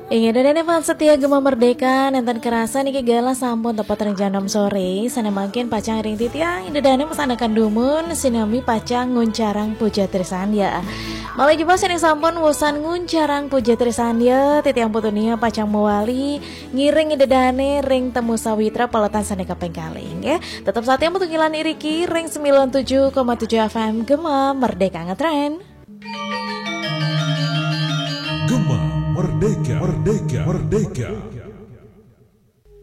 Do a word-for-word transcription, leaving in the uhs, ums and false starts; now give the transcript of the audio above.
Ingin dan fans setia Gema Merdeka nenten kerasa niki gala sampun tepat ring jam enam sore sana makin pacang ring titiang ide dane mesanakan dumun sinami pacang nguncarang puja trisandya. Malah juga sini sampun wusan nguncarang puja trisandya titiang putunia pacang mewali ngiring ide dane ring temu sawitra peletan saneka pengkaling ya. Tetap saatnya untuk ngilan iriki ring sembilan puluh tujuh koma tujuh F M Gema Merdeka ngetren. Gema Merdeka, Merdeka, Merdeka.